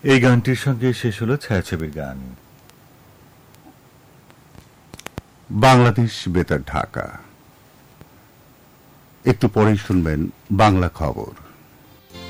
এই গানটির সঙ্গে শেষ হলো ছায়াছবির গান। বাংলাদেশ বেতার ঢাকা। একটু পরেই শুনবেন বাংলা খবর।